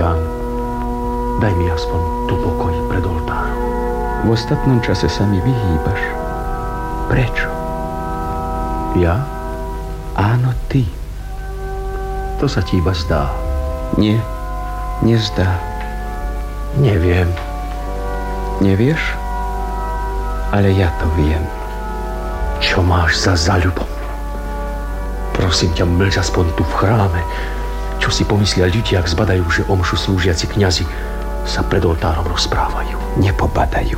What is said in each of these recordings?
Ján, daj mi aspoň tu pokoj pred oltárom. V ostatnom čase sa mi vyhýbaš. Prečo? Ja? Áno, ty. To sa ti iba zdá. Nie, nezdá. Neviem. Nevieš? Ale ja to viem. Čo máš za zaľubom? Prosím ťa, mlč aspoň tu v chráme. Čo si pomyslia ľudia, ak zbadajú, že omšu slúžiaci kňazi sa pred oltárom rozprávajú? Nepobadajú.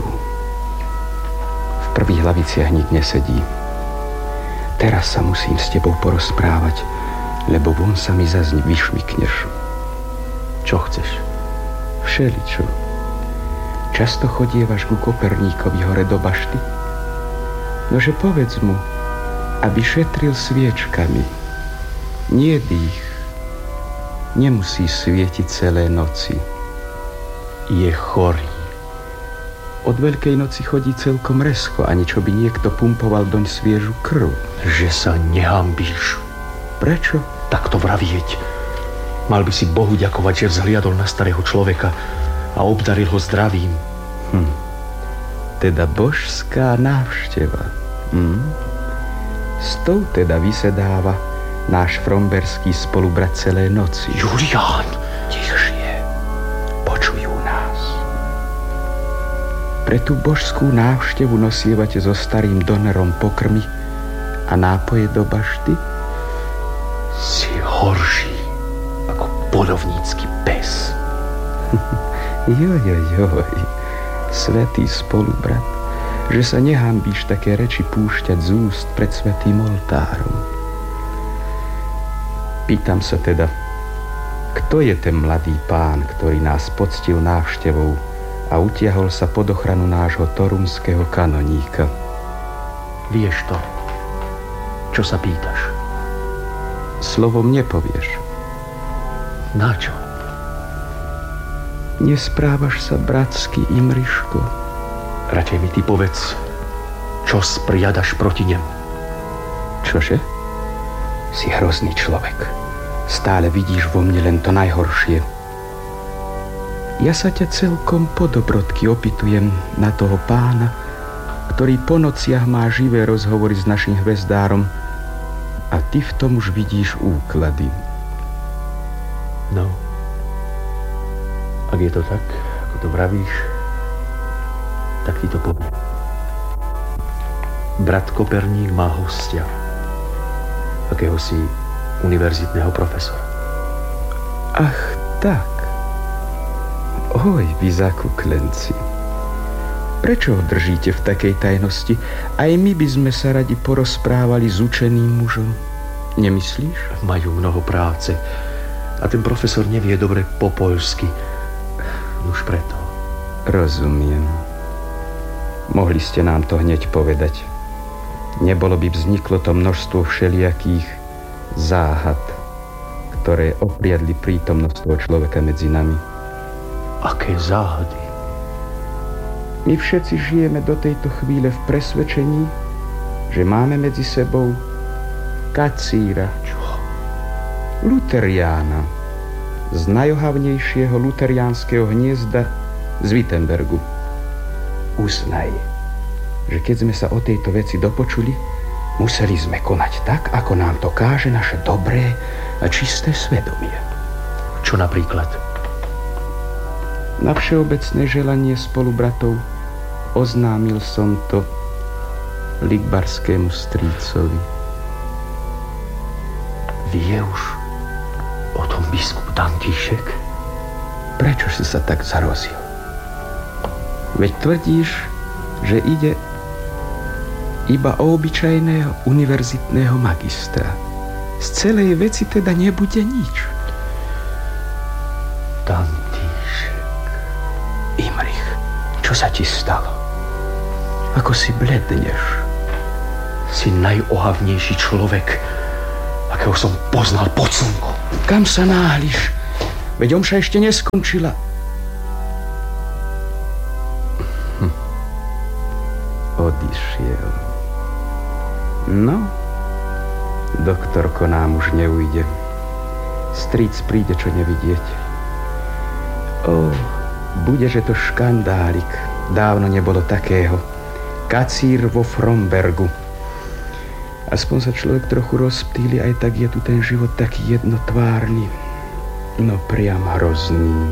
V prvých hlaviciach nik nesedí. Teraz sa musím s tebou porozprávať, lebo von sa mi zase vyšmykneš. Čo chceš? Všeličo. Často chodievaš ku Koperníkovi hore do bašty? Nože povedz mu, aby šetril sviečkami. Nie dých. Nemusí svietiť celé noci. Je chorý. Od Veľkej noci chodí celkom rezko, ani čo by niekto pumpoval doň sviežu krv. Že sa nehambíš. Prečo? Tak to vravieť. Mal by si Bohu ďakovať, že vzhliadol na starého človeka a obdaril ho zdravím. Teda božská návšteva. S tou teda vysedáva náš fromberský spolubrat celé noci. Julián! Tichšie. Počujú nás. Pre tú božskú návštevu nosievate so starým donerom pokrmy a nápoje do bašty? Si horší ako poľovnícky pes. Joj, svätý spolubrat, že sa nehambíš také reči púšťať z úst pred svätým oltárom. Pýtam sa teda, kto je ten mladý pán, ktorý nás poctil návštevou a utiahol sa pod ochranu nášho torunského kanoníka? Vieš to? Čo sa pýtaš? Slovom nepovieš. Na čo? Nesprávaš sa bratsky, Imriško? Radšej mi ty povedz, čo spriadaš proti nemu. Čože? Si hrozný človek. Stále vidíš vo mne len to najhoršie. Ja sa ťa celkom po dobrodky opytujem na toho pána, ktorý po nociach má živé rozhovory s našim hvezdárom a ty v tom už vidíš úklady. No, ak je to tak, ako to vravíš, tak ti to poviem. Brat Koperník má hostia, akéhosi univerzitného profesora. Ach, tak. Oj, vy zakuklenci. Prečo ho držíte v takej tajnosti? Aj my by sme sa radi porozprávali s učeným mužom. Nemyslíš? Majú mnoho práce a ten profesor nevie dobre po poľsky. Už preto. Rozumiem. Mohli ste nám to hneď povedať. Nebolo by vzniklo to množstvo všelijakých záhad, ktoré opriadli prítomnosť toho človeka medzi nami. Aké záhady? My všetci žijeme do tejto chvíle v presvedčení, že máme medzi sebou kacíra, luteriána, z najohavnejšieho luteriánskeho hniezda z Wittenbergu. Uznaj, že keď sme sa o tejto veci dopočuli, museli sme konať tak, ako nám to káže naše dobré a čisté svedomie. Čo napríklad? Na všeobecné želanie spolubratov oznámil som to Ligbarskému strícovi. Vie už o tom biskup Dantíšek? Prečo si sa tak zarozil? Veď tvrdíš, že ide iba o obyčajného univerzitného magistra. Z celej veci teda nebude nič. Dantíšek. Imrich, čo sa ti stalo? Ako si bledneš? Si najohavnejší človek, akého som poznal pod slnkom. Kam sa náhliš? Veď omša ešte neskončila. Odišiel. No, doktorko nám už neujde. Stríc príde čo nevidieť. Budeže to škandálik. Dávno nebolo takého. Kacír vo Frombergu. Aspoň sa človek trochu rozptýli, aj tak je tu ten život taký jednotvárny. No priam hrozný.